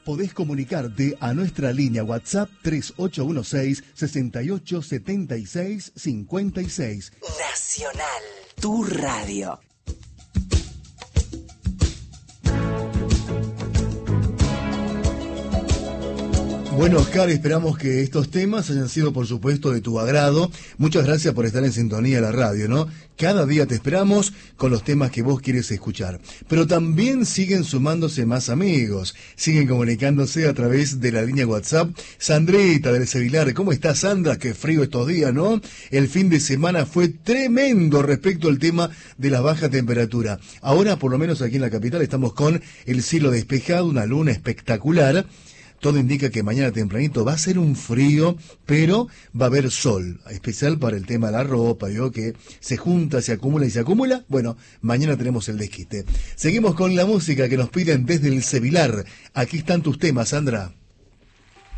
podés comunicarte a nuestra línea WhatsApp 3876-6876-56. Nacional, tu radio. Bueno, Oscar, esperamos que estos temas hayan sido, por supuesto, de tu agrado. Muchas gracias por estar en sintonía de la radio, ¿no? Cada día te esperamos con los temas que vos quieres escuchar. Pero también siguen sumándose más amigos. Siguen comunicándose a través de la línea WhatsApp. Sandrita del Sevilar, ¿cómo estás, Sandra? Qué frío estos días, ¿no? El fin de semana fue tremendo respecto al tema de la baja temperatura. Ahora, por lo menos aquí en la capital, estamos con el cielo despejado, una luna espectacular. Todo indica que mañana tempranito va a ser un frío, pero va a haber sol, especial para el tema de la ropa, ¿vio? Que se junta, se acumula y se acumula. Bueno, mañana tenemos el desquite. Seguimos con la música que nos piden desde el Sevilar. Aquí están tus temas, Sandra.